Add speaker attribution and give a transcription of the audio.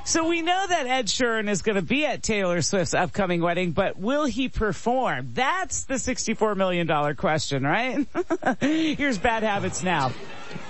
Speaker 1: So we know that Ed Sheeran is going to be at Taylor Swift's upcoming wedding, but will he perform? That's the $64 million question, right? Here's Bad Habits now.